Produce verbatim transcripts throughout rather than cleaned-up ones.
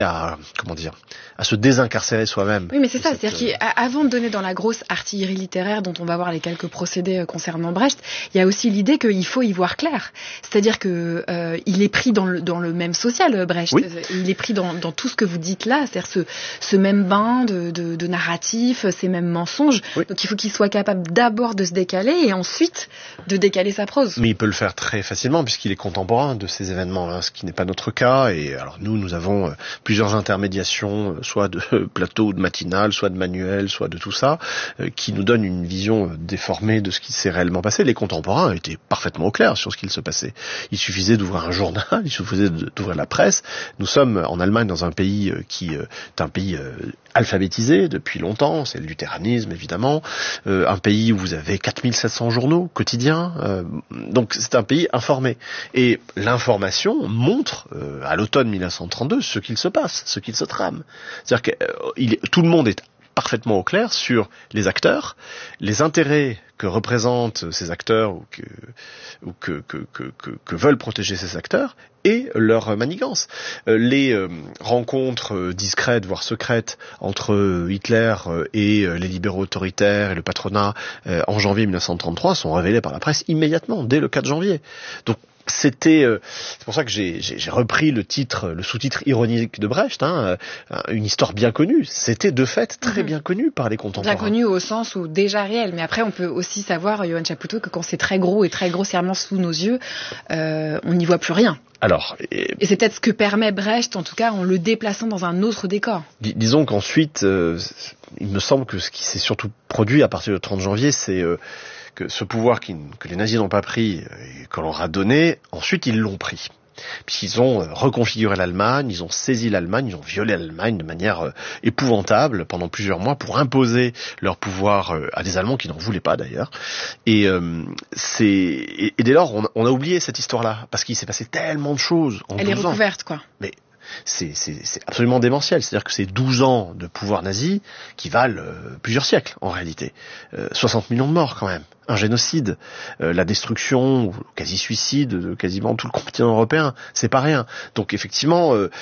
à, comment dire, à se désincarcérer soi-même. Oui, mais c'est ça, c'est-à-dire qu'avant de donner dans la grosse artillerie littéraire dont on va voir les quelques procédés concernant Brecht, il y a aussi l'idée qu'il faut y voir clair. C'est-à-dire que euh, il est pris dans le, dans le même social, Brecht. Oui. Il est pris dans, dans tout ce que vous dites là, c'est-à-dire ce, ce même bain de, de, de narratif, ces mêmes mensonges. Oui. Donc il faut qu'il soit capable d'abord de se décaler et ensuite de décaler sa prose. Mais il peut le faire très facilement puisqu'il est contemporain de ces événements-là, ce qui n'est pas notre cas. Et alors nous, nous avons euh, plusieurs intermédiations, soit de plateau ou de matinale, soit de manuel, soit de tout ça, euh, qui nous donnent une vision déformée de ce qui s'est réellement passé. Les contemporains étaient parfaitement au clair sur ce qu'il se passait. Il suffisait d'ouvrir un journal, il suffisait d'ouvrir la presse. Nous sommes en Allemagne dans un pays qui euh, est un pays euh, alphabétisé depuis longtemps, c'est le luthéranisme évidemment, euh, un pays où vous avez quatre mille sept cents journaux quotidiens, euh, donc c'est un pays informé. Et l'information montre euh, à l'automne mille neuf cent trente-deux ce qu'il se passe, ce qu'il se trame. C'est-à-dire que euh, il, tout le monde est parfaitement au clair sur les acteurs, les intérêts que représentent ces acteurs ou que, ou que, que, que, que, que veulent protéger ces acteurs et leur manigance. Euh, les euh, rencontres euh, discrètes, voire secrètes, entre euh, Hitler euh, et euh, les libéraux autoritaires et le patronat euh, en janvier mille neuf cent trente-trois sont révélées par la presse immédiatement, dès le quatre janvier. Donc c'était, euh, c'est pour ça que j'ai, j'ai, j'ai repris le titre, le sous-titre ironique de Brecht, hein, euh, une histoire bien connue. C'était de fait très mmh. bien connu par les contemporains. Bien connu au sens où déjà réel, mais après on peut aussi savoir, Johann Chapoutot, que quand c'est très gros et très grossièrement sous nos yeux, euh, on n'y voit plus rien. Alors, et, et c'est peut-être ce que permet Brecht, en tout cas, en le déplaçant dans un autre décor. Dis, disons qu'ensuite, euh, il me semble que ce qui s'est surtout produit à partir du trente janvier, c'est euh, que ce pouvoir qui, que les nazis n'ont pas pris et qu'on leur a donné, ensuite ils l'ont pris. Puisqu'ils ont reconfiguré l'Allemagne, ils ont saisi l'Allemagne, ils ont violé l'Allemagne de manière euh, épouvantable pendant plusieurs mois pour imposer leur pouvoir euh, à des Allemands qui n'en voulaient pas d'ailleurs. Et, euh, c'est, et, et dès lors, on, on a oublié cette histoire-là, parce qu'il s'est passé tellement de choses en Elle douze est recouverte, ans. quoi. Mais c'est, c'est, c'est absolument démentiel. C'est-à-dire que c'est douze ans de pouvoir nazi qui valent euh, plusieurs siècles, en réalité. Euh, soixante millions de morts, quand même. Un génocide, euh, la destruction, ou quasi-suicide de quasiment tout le continent européen, c'est pas rien. Donc effectivement, euh,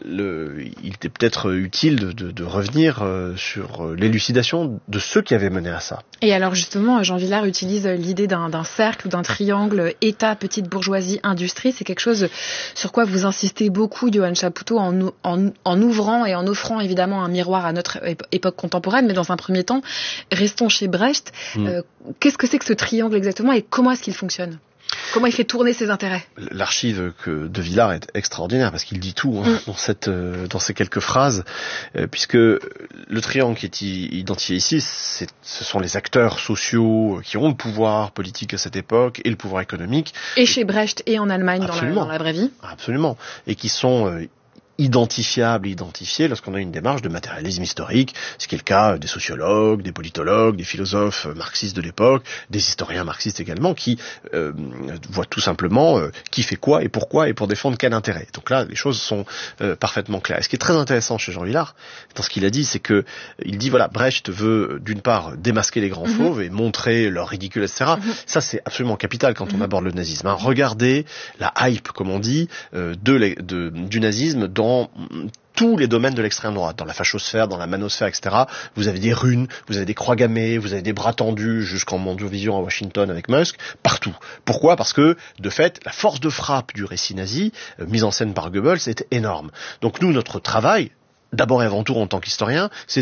le, il était peut-être utile de, de, de revenir euh, sur l'élucidation de ceux qui avaient mené à ça. Et alors justement, Jean Vilar utilise l'idée d'un, d'un cercle ou d'un triangle État, petite bourgeoisie, industrie. C'est quelque chose sur quoi vous insistez beaucoup, Johann Chapoutot, en, en, en ouvrant et en offrant évidemment un miroir à notre époque contemporaine. Mais dans un premier temps, restons chez Brecht. Mmh. Euh, qu'est-ce que c'est que ce triangle exactement et comment est-ce qu'il fonctionne ? Comment il fait tourner ses intérêts ? L'archive que de Vilar est extraordinaire parce qu'il dit tout hein, mmh. dans cette euh, dans ces quelques phrases, euh, puisque le triangle qui est identifié ici, c'est, ce sont les acteurs sociaux qui ont le pouvoir politique à cette époque et le pouvoir économique. Et, et chez Brecht et en Allemagne dans la, dans la vraie vie. Absolument. Et qui sont euh, identifiable, identifié lorsqu'on a une démarche de matérialisme historique, ce qui est le cas des sociologues, des politologues, des philosophes marxistes de l'époque, des historiens marxistes également, qui euh, voient tout simplement euh, qui fait quoi et pourquoi et pour défendre quel intérêt. Donc là, les choses sont euh, parfaitement claires. Et ce qui est très intéressant chez Jean Vilar, dans ce qu'il a dit, c'est que il dit voilà, Brecht veut d'une part démasquer les grands mm-hmm. fauves et montrer leur ridicule, et cetera. Mm-hmm. Ça, c'est absolument capital quand mm-hmm. on aborde le nazisme. Hein. Regardez la hype, comme on dit, euh, de, de, du nazisme dans dans tous les domaines de l'extrême droite, dans la fachosphère, dans la manosphère, et cetera. Vous avez des runes, vous avez des croix gammées, vous avez des bras tendus jusqu'en Mandovision à Washington avec Musk, partout. Pourquoi ? Parce que, de fait, la force de frappe du récit nazi, euh, mise en scène par Goebbels, est énorme. Donc nous, notre travail, d'abord et avant tout en tant qu'historien, c'est